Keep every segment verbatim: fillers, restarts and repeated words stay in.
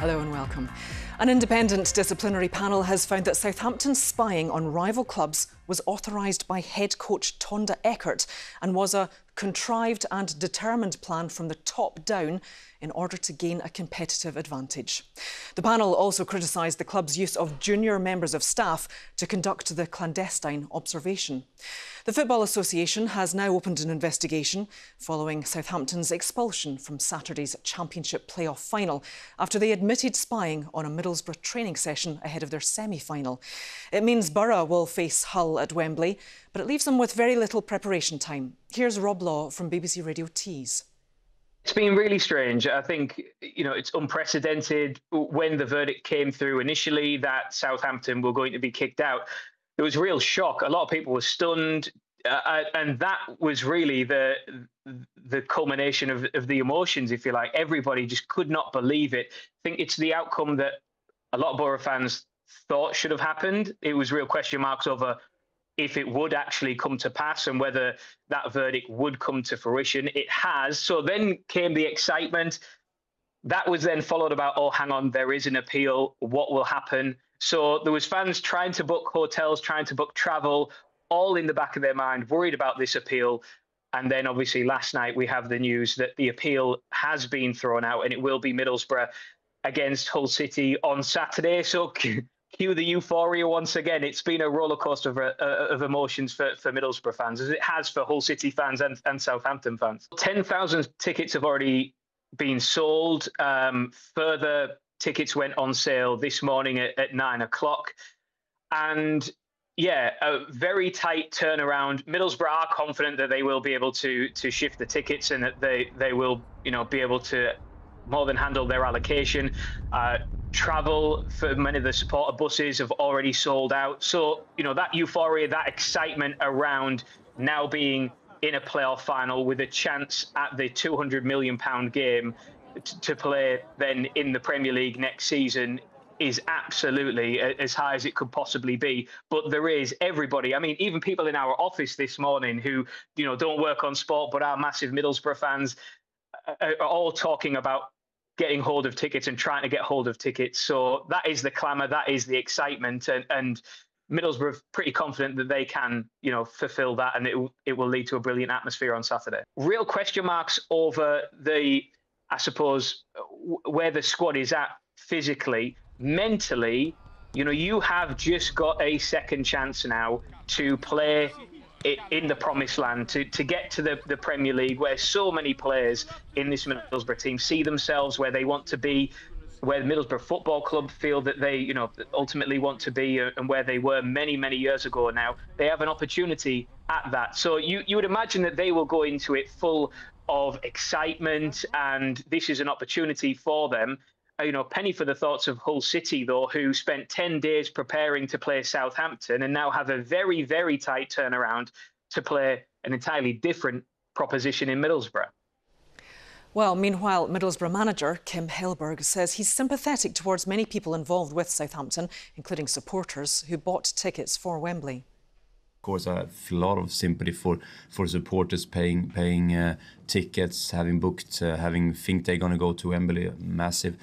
Hello and welcome. An independent disciplinary panel has found that Southampton's spying on rival clubs was authorised by head coach Tonda Eckert and was a contrived and determined plan from the top down in order to gain a competitive advantage. The panel also criticised the club's use of junior members of staff to conduct the clandestine observation. The Football Association has now opened an investigation following Southampton's expulsion from Saturday's Championship playoff final after they admitted spying on a Middlesbrough training session ahead of their semi-final. It means Borough will face Hull at Wembley, but it leaves them with very little preparation time. Here's Rob Law from B B C Radio Tees. It's been really strange. I think, you know, it's unprecedented. When the verdict came through initially that Southampton were going to be kicked out, there was real shock. A lot of people were stunned. Uh, and that was really the the culmination of, of the emotions, if you like. Everybody just could not believe it. I think it's the outcome that a lot of Borough fans thought should have happened. It was real question marks over if it would actually come to pass and whether that verdict would come to fruition. It has. So then came the excitement. That was then followed about, oh, hang on, there is an appeal. What will happen? So there was fans trying to book hotels, trying to book travel, all in the back of their mind, worried about this appeal. And then obviously last night we have the news that the appeal has been thrown out and it will be Middlesbrough against Hull City on Saturday. So cue the euphoria once again. It's been a roller coaster of, uh, of emotions for, for Middlesbrough fans, as it has for Hull City fans and, and Southampton fans. ten thousand tickets have already been sold. Um, further tickets went on sale this morning at, at nine o'clock. And yeah, a very tight turnaround. Middlesbrough are confident that they will be able to to shift the tickets and that they, they will, you know, be able to more than handle their allocation. Uh, travel for many of the supporter buses have already sold out. So, you know, that euphoria, that excitement around now being in a playoff final with a chance at the two hundred million pound game to play then in the Premier League next season is absolutely as high as it could possibly be. But there is everybody, I mean, even people in our office this morning who, you know, don't work on sport but are massive Middlesbrough fans are all talking about getting hold of tickets and trying to get hold of tickets. So that is the clamour, that is the excitement, and, and Middlesbrough are pretty confident that they can, you know, fulfil that, and it, it will lead to a brilliant atmosphere on Saturday. Real question marks over the, I suppose, where the squad is at physically, mentally. You know, you have just got a second chance now to play in the promised land, to, to get to the, the Premier League, where so many players in this Middlesbrough team see themselves, where they want to be, where the Middlesbrough Football Club feel that they, you know, ultimately want to be, and where they were many, many years ago now. They have an opportunity at that. So you, you would imagine that they will go into it full of excitement, and this is an opportunity for them. You know, penny for the thoughts of Hull City, though, who spent ten days preparing to play Southampton and now have a very, very tight turnaround to play an entirely different proposition in Middlesbrough. Well, meanwhile, Middlesbrough manager Kim Hellberg says he's sympathetic towards many people involved with Southampton, including supporters who bought tickets for Wembley. Of course, I have a lot of sympathy for for supporters paying paying uh, tickets, having booked, uh, having think they're going to go to Wembley, massive.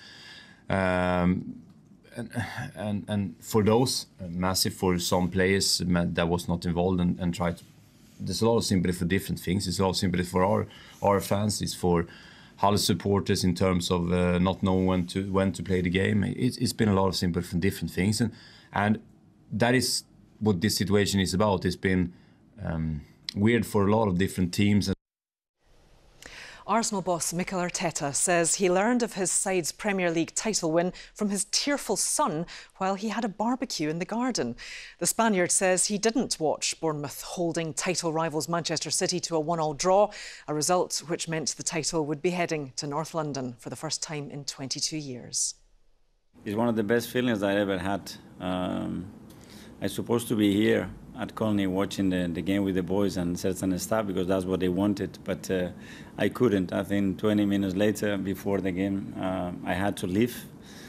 Um, and, and and for those, uh, massive for some players that was not involved and, and tried. To, there's a lot of sympathy for different things. There's a lot of sympathy for our our fans. It's for Hull supporters in terms of uh, not knowing when to when to play the game. It, it's been a lot of sympathy for different things, and and that is what this situation is about. It's been um, weird for a lot of different teams. Arsenal boss Mikel Arteta says he learned of his side's Premier League title win from his tearful son while he had a barbecue in the garden. The Spaniard says he didn't watch Bournemouth holding title rivals Manchester City to a one-all draw, a result which meant the title would be heading to North London for the first time in twenty-two years. It's one of the best feelings I ever had. Um, I'm supposed to be here at Colney watching the, the game with the boys and certain staff because that's what they wanted, but uh, I couldn't. I think twenty minutes later, before the game, uh, I had to leave.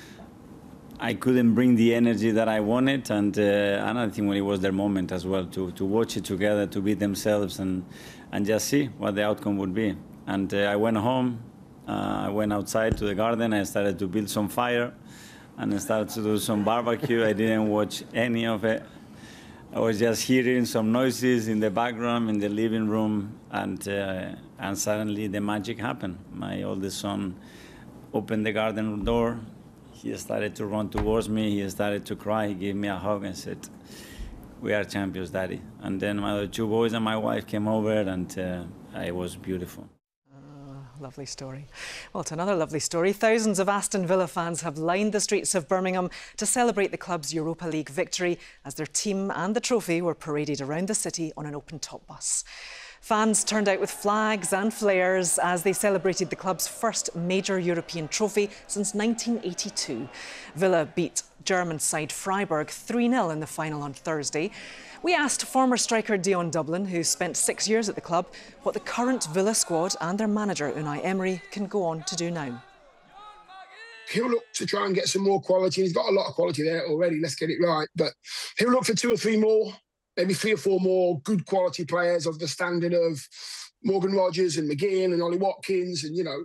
I couldn't bring the energy that I wanted, and uh, and I think when it was their moment as well to, to watch it together, to be themselves and, and just see what the outcome would be. And uh, I went home, Uh, I went outside to the garden. I started to build some fire and I started to do some barbecue. I didn't watch any of it. I was just hearing some noises in the background in the living room, and uh, and suddenly the magic happened. My oldest son opened the garden door. He started to run towards me. He started to cry. He gave me a hug and said, "We are champions, Daddy." And then my other two boys and my wife came over, and uh, it was beautiful. Lovely story. Well, to another lovely story. Thousands of Aston Villa fans have lined the streets of Birmingham to celebrate the club's Europa League victory as their team and the trophy were paraded around the city on an open-top bus. Fans turned out with flags and flares as they celebrated the club's first major European trophy since nineteen eighty-two. Villa beat German side Freiburg three nil in the final on Thursday. We asked former striker Dion Dublin, who spent six years at the club, what the current Villa squad and their manager Unai Emery can go on to do now. He'll look to try and get some more quality. He's got a lot of quality there already, let's get it right. But he'll look for two or three more, maybe three or four more good quality players of the standard of Morgan Rogers and McGinn and Ollie Watkins and, you know,